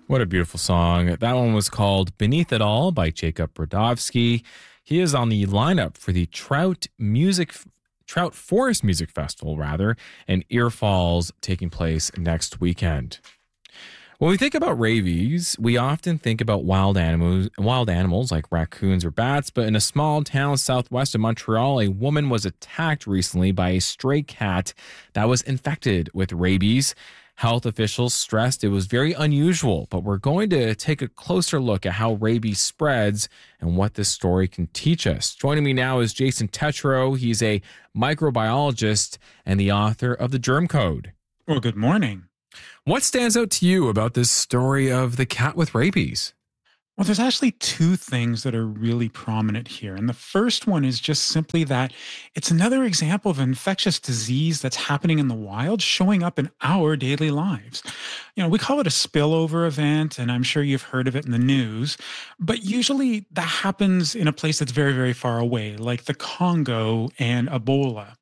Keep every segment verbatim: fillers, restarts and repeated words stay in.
What a beautiful song. That one was called Beneath It All by Jacob Brodowski. He is on the lineup for the Trout Music Trout Forest Music Festival, rather, in Ear Falls, taking place next weekend. When we think about rabies, we often think about wild animals, wild animals like raccoons or bats, but in a small town southwest of Montreal, a woman was attacked recently by a stray cat that was infected with rabies. Health officials stressed it was very unusual, but we're going to take a closer look at how rabies spreads and what this story can teach us. Joining me now is Jason Tetreault. He's a microbiologist and the author of The Germ Code. Well, good morning. What stands out to you about this story of the cat with rabies? Well, there's actually two things that are really prominent here. And the first one is just simply that it's another example of an infectious disease that's happening in the wild, showing up in our daily lives. You know, we call it a spillover event, and I'm sure you've heard of it in the news. But usually that happens in a place that's very, very far away, like the Congo and Ebola.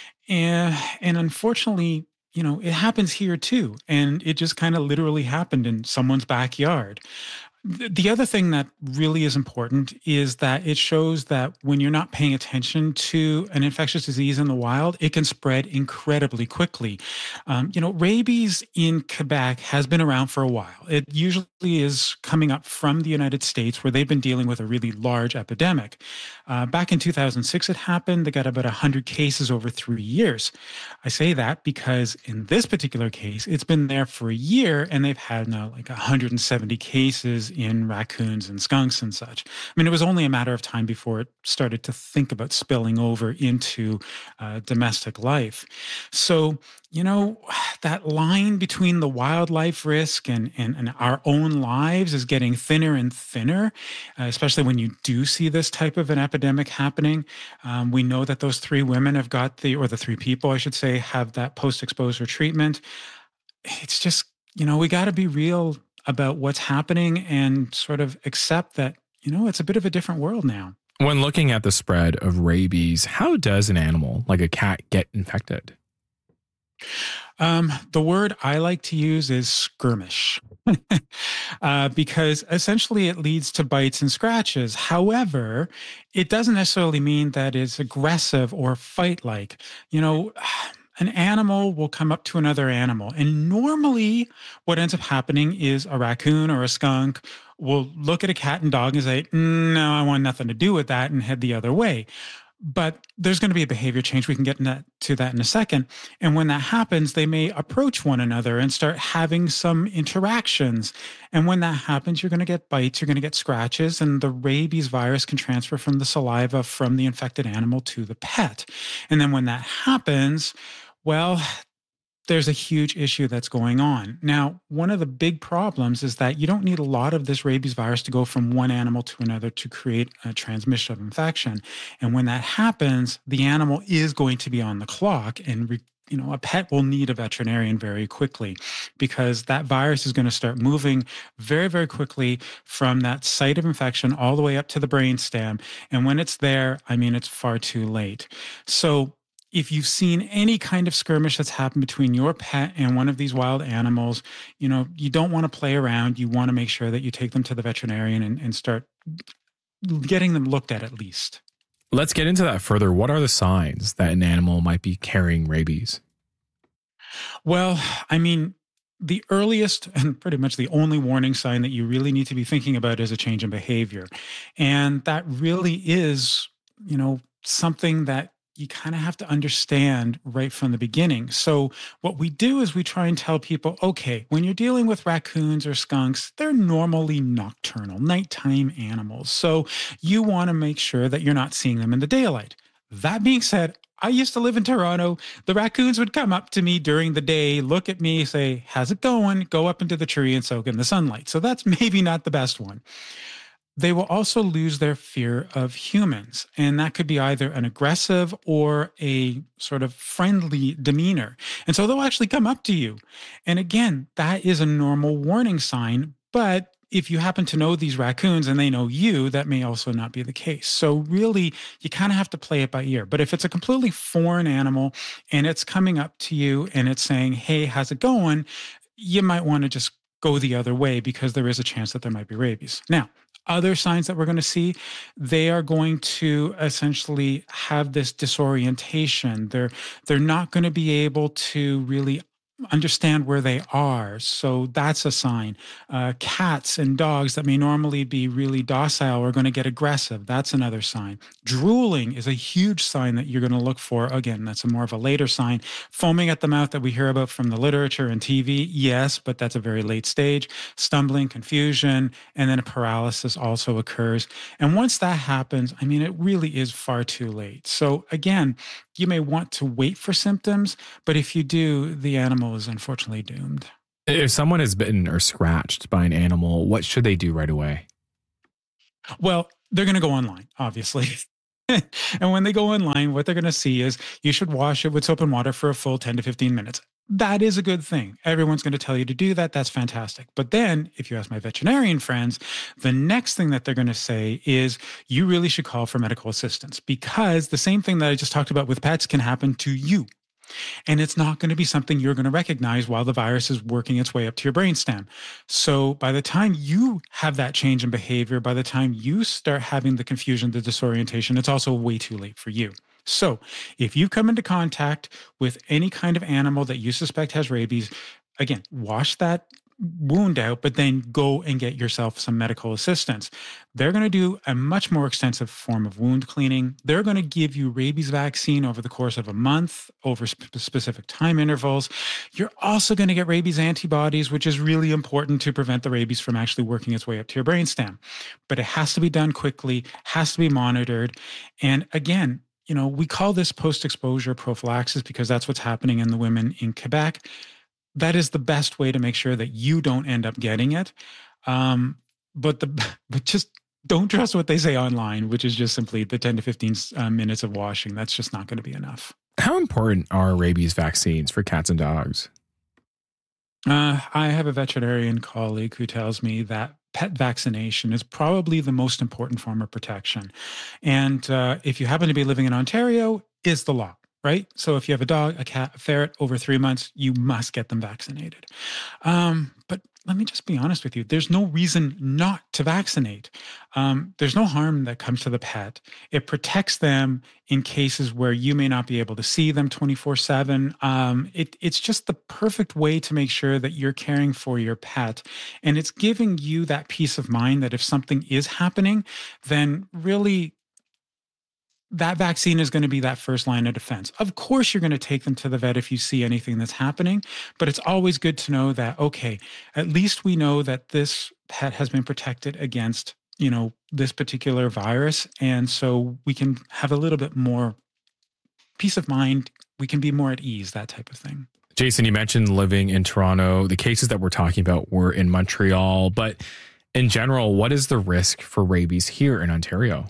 And, and unfortunately, you know, it happens here too. And it just kind of literally happened in someone's backyard. The other thing that really is important is that it shows that when you're not paying attention to an infectious disease in the wild, it can spread incredibly quickly. Um, you know, rabies in Quebec has been around for a while. It usually is coming up from the United States, where they've been dealing with a really large epidemic. Uh, back in two thousand six, it happened. They got about one hundred cases over three years. I say that because in this particular case, it's been there for a year, and they've had now like one hundred seventy cases in raccoons and skunks and such. I mean, it was only a matter of time before it started to think about spilling over into uh, domestic life. So, you know, that line between the wildlife risk and, and, and our own lives is getting thinner and thinner, uh, especially when you do see this type of an epidemic happening. Um, we know that those three women have got the, or the three people, I should say, have that post-exposure treatment. It's just, you know, we got to be real about what's happening and sort of accept that, you know, it's a bit of a different world now. When looking at the spread of rabies, how does an animal like a cat get infected? Um, the word I like to use is skirmish, uh, because essentially it leads to bites and scratches. However, it doesn't necessarily mean that it's aggressive or fight-like. You know, an animal will come up to another animal. And normally what ends up happening is a raccoon or a skunk will look at a cat and dog and say, no, I want nothing to do with that, and head the other way. But there's going to be a behavior change. We can get that, to that in a second. And when that happens, they may approach one another and start having some interactions. And when that happens, you're going to get bites, you're going to get scratches, and the rabies virus can transfer from the saliva from the infected animal to the pet. And then when that happens, well, there's a huge issue that's going on. Now, one of the big problems is that you don't need a lot of this rabies virus to go from one animal to another to create a transmission of infection. And when that happens, the animal is going to be on the clock, and re- you know, a pet will need a veterinarian very quickly, because that virus is going to start moving very, very quickly from that site of infection all the way up to the brainstem. And when it's there, I mean, it's far too late. So if you've seen any kind of skirmish that's happened between your pet and one of these wild animals, you know, you don't want to play around. You want to make sure that you take them to the veterinarian and, and start getting them looked at at least. Let's get into that further. What are the signs that an animal might be carrying rabies? Well, I mean, the earliest and pretty much the only warning sign that you really need to be thinking about is a change in behavior. And that really is, you know, something that you kind of have to understand right from the beginning. So what we do is we try and tell people, okay, when you're dealing with raccoons or skunks, they're normally nocturnal, nighttime animals. So you want to make sure that you're not seeing them in the daylight. That being said, I used to live in Toronto. The raccoons would come up to me during the day, look at me, say, how's it going? Go up into the tree and soak in the sunlight. So that's maybe not the best one. They will also lose their fear of humans. And that could be either an aggressive or a sort of friendly demeanor. And so they'll actually come up to you. And again, that is a normal warning sign. But if you happen to know these raccoons and they know you, that may also not be the case. So really, you kind of have to play it by ear. But if it's a completely foreign animal and it's coming up to you and it's saying, hey, how's it going? You might want to just go the other way because there is a chance that there might be rabies. Now, other signs that we're going to see, they are going to essentially have this disorientation. They're they're not going to be able to really understand where they are. So that's a sign. Uh, cats and dogs that may normally be really docile are going to get aggressive. That's another sign. Drooling is a huge sign that you're going to look for. Again, that's a more of a later sign. Foaming at the mouth that we hear about from the literature and T V, yes, but that's a very late stage. Stumbling, confusion, and then a paralysis also occurs. And once that happens, I mean, it really is far too late. So again, you may want to wait for symptoms, but if you do, the animal is unfortunately doomed. If someone is bitten or scratched by an animal, what should they do right away? Well, they're going to go online, obviously. And when they go online, what they're going to see is you should wash it with soap and water for a full ten to fifteen minutes. That is a good thing. Everyone's going to tell you to do that. That's fantastic. But then, if you ask my veterinarian friends, the next thing that they're going to say is you really should call for medical assistance, because the same thing that I just talked about with pets can happen to you. And it's not going to be something you're going to recognize while the virus is working its way up to your brainstem. So by the time you have that change in behavior, by the time you start having the confusion, the disorientation, it's also way too late for you. So if you come into contact with any kind of animal that you suspect has rabies, again, wash that wound out, but then go and get yourself some medical assistance. They're going to do a much more extensive form of wound cleaning. They're going to give you rabies vaccine over the course of a month, over sp- specific time intervals. You're also going to get rabies antibodies, which is really important to prevent the rabies from actually working its way up to your brainstem. But it has to be done quickly, has to be monitored. And again, you know, we call this post-exposure prophylaxis because that's what's happening in the women in Quebec. That is the best way to make sure that you don't end up getting it. Um, but the but just don't trust what they say online, which is just simply the ten to fifteen uh, minutes of washing. That's just not going to be enough. How important are rabies vaccines for cats and dogs? Uh, I have a veterinarian colleague who tells me that pet vaccination is probably the most important form of protection. And uh, if you happen to be living in Ontario, is the law. Right? So if you have a dog, a cat, a ferret over three months, you must get them vaccinated. Um, but let me just be honest with you. There's no reason not to vaccinate. Um, there's no harm that comes to the pet. It protects them in cases where you may not be able to see them twenty-four seven. Um, it, it's just the perfect way to make sure that you're caring for your pet. And it's giving you that peace of mind that if something is happening, then really that vaccine is going to be that first line of defense. Of course, you're going to take them to the vet if you see anything that's happening, but it's always good to know that, okay, at least we know that this pet has been protected against, you know, this particular virus. And so we can have a little bit more peace of mind. We can be more at ease, that type of thing. Jason, you mentioned living in Toronto. The cases that we're talking about were in Montreal, but in general, what is the risk for rabies here in Ontario?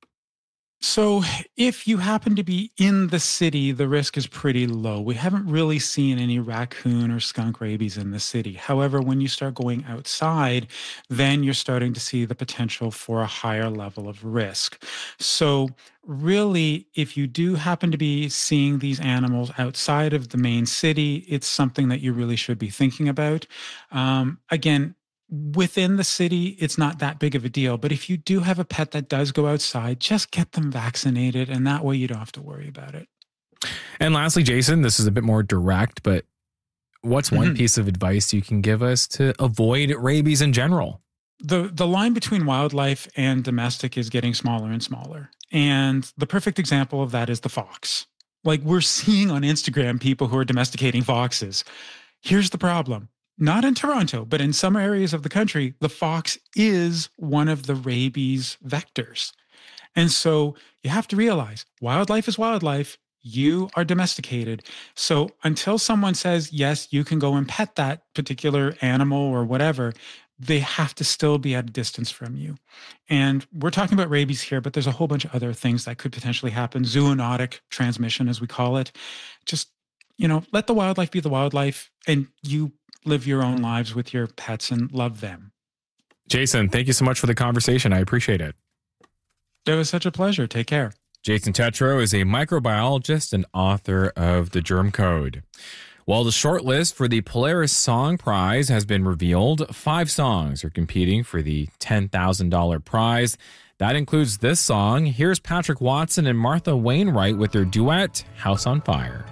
So if you happen to be in the city, the risk is pretty low. We haven't really seen any raccoon or skunk rabies in the city. However, when you start going outside, then you're starting to see the potential for a higher level of risk. So really, if you do happen to be seeing these animals outside of the main city, it's something that you really should be thinking about. Um, again, within the city, it's not that big of a deal. But if you do have a pet that does go outside, just get them vaccinated. And that way you don't have to worry about it. And lastly, Jason, this is a bit more direct, but what's one mm-hmm. piece of advice you can give us to avoid rabies in general? The, the line between wildlife and domestic is getting smaller and smaller. And the perfect example of that is the fox. Like we're seeing on Instagram people who are domesticating foxes. Here's the problem. Not in Toronto, but in some areas of the country, the fox is one of the rabies vectors. And so you have to realize wildlife is wildlife. You are domesticated. So until someone says, yes, you can go and pet that particular animal or whatever, they have to still be at a distance from you. And we're talking about rabies here, but there's a whole bunch of other things that could potentially happen. Zoonotic transmission, as we call it. Just, you know, let the wildlife be the wildlife, and you live your own lives with your pets and love them. Jason, thank you so much for the conversation. I appreciate it. It was such a pleasure. Take care. Jason Tetreault is a microbiologist and author of The Germ Code. Well, the short list for the Polaris Song Prize has been revealed. Five songs are competing for the ten thousand dollars prize. That includes this song. Here's Patrick Watson and Martha Wainwright with their duet, House on Fire.